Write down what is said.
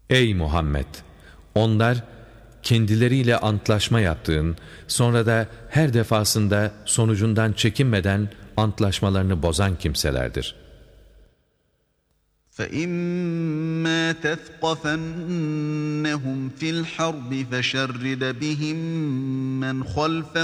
Ey Muhammed! Onlar kendileriyle antlaşma yaptığın, sonra da her defasında sonucundan çekinmeden antlaşmalarını bozan kimselerdir. فَإِمَّا تَثْقَفَنَّهُمْ فِي الْحَرْبِ فَشَرِّدْ بِهِم مَّنْ خَلْفَهُمْ